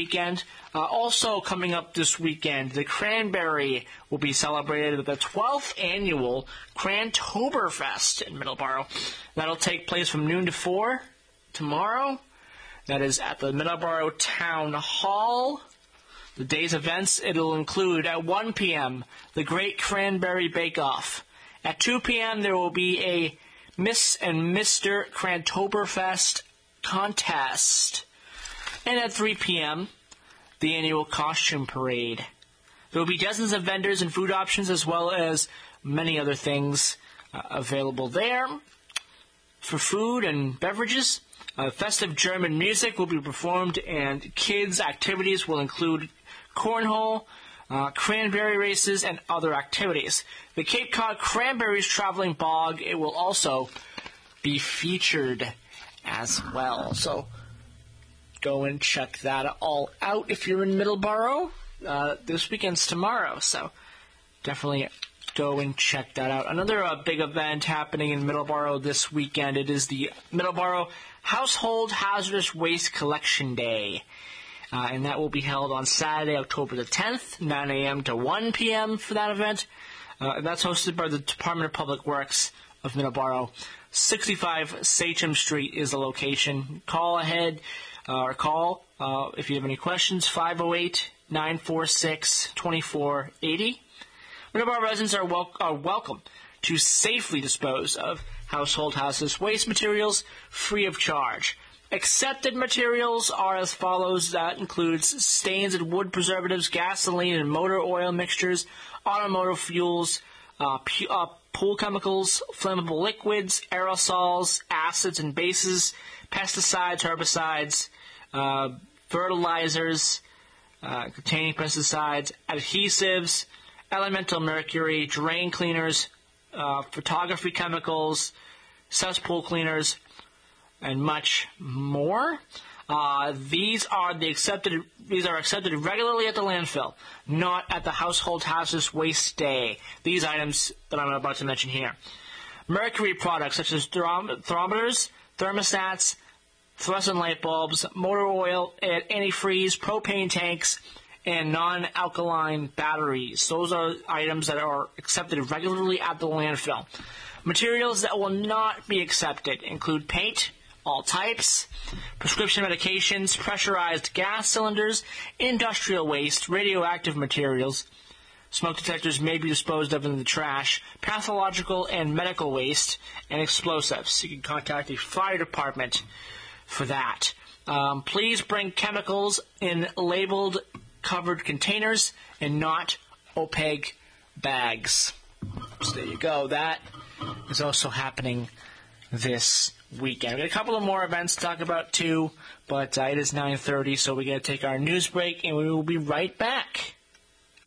weekend. Also coming up this weekend, the Cranberry will be celebrated with the 12th annual Crantoberfest in Middleborough. That'll take place from noon to 4 tomorrow. That is at the Middleborough Town Hall. The day's events, it'll include at 1 p.m., the Great Cranberry Bake-Off. At 2 p.m., there will be a Miss and Mr. Crantoberfest contest. And at 3 p.m., the annual costume parade. There will be dozens of vendors and food options as well as many other things available there for food and beverages. Festive German music will be performed, and kids' activities will include cornhole, cranberry races, and other activities. The Cape Cod Cranberries Traveling Bog, it will also be featured as well. So go and check that all out if you're in Middleborough. This weekend's tomorrow, so definitely go and check that out. Another big event happening in Middleborough this weekend, it is the Middleborough Household Hazardous Waste Collection Day. And that will be held on Saturday, October the 10th, 9 a.m. to 1 p.m. for that event. That's hosted by the Department of Public Works of Middleborough. 65 Sachem Street is the location. Call ahead or call if you have any questions, 508-946-2480. Middleborough residents are welcome to safely dispose of household hazardous waste materials free of charge. Accepted materials are as follows. That includes stains and wood preservatives, gasoline and motor oil mixtures, automotive fuels, pool chemicals, flammable liquids, aerosols, acids and bases, pesticides, herbicides, fertilizers containing pesticides, adhesives, elemental mercury, drain cleaners, photography chemicals, cesspool cleaners, and much more. These are accepted regularly at the landfill, not at the Household Hazardous Waste Day. These items that I'm about to mention here. Mercury products such as thermometers, thermostats, fluorescent light bulbs, motor oil, antifreeze, propane tanks, and non-alkaline batteries. Those are items that are accepted regularly at the landfill. Materials that will not be accepted include paint, all types, prescription medications, pressurized gas cylinders, industrial waste, radioactive materials. Smoke detectors may be disposed of in the trash, pathological and medical waste, and explosives. You can contact the fire department for that. Please bring chemicals in labeled covered containers and not opaque bags. So there you go. That is also happening this weekend. We got a couple of more events to talk about too, but it is 9:30, so we got to take our news break, and we will be right back.